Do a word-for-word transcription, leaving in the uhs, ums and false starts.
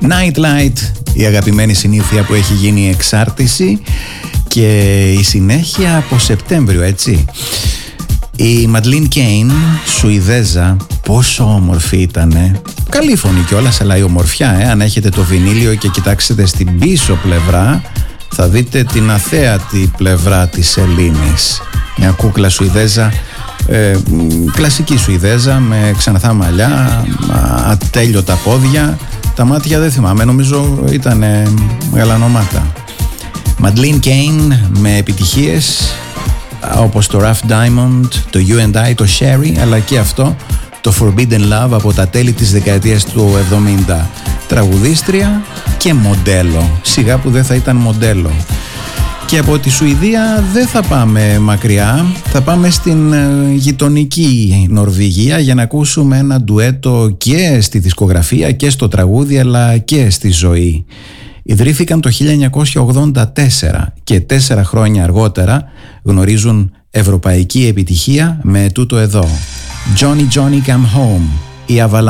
Nightlight, η αγαπημένη συνήθεια που έχει γίνει εξάρτηση, και η συνέχεια από Σεπτέμβριο, έτσι. Η Madeleine Kane, Σουηδέζα, πόσο όμορφη ήτανε. Καλή φωνή κιόλας, αλλά η ομορφιά, ε, αν έχετε το βινίλιο και κοιτάξετε στην πίσω πλευρά, θα δείτε την αθέατη πλευρά της σελήνης. Μια κούκλα Σουηδέζα, ε, κλασική Σουηδέζα, με ξανθά μαλλιά, ατέλειωτα πόδια. Τα μάτια δεν θυμάμαι, νομίζω ήταν γαλανομάτα. Madeleine Kane με επιτυχίες όπως το Rough Diamond, το You and I, το Sherry, αλλά και αυτό, το Forbidden Love από τα τέλη της δεκαετίας του εβδομήντα. Τραγουδίστρια και μοντέλο, σιγά που δεν θα ήταν μοντέλο. Και από τη Σουηδία δεν θα πάμε μακριά, θα πάμε στην γειτονική Νορβηγία για να ακούσουμε ένα ντουέτο και στη δισκογραφία και στο τραγούδι, αλλά και στη ζωή. Ιδρύθηκαν το χίλια εννιακόσια ογδόντα τέσσερα και τέσσερα χρόνια αργότερα γνωρίζουν ευρωπαϊκή επιτυχία με τούτο εδώ, Johnny Johnny Come Home, η Avalanche.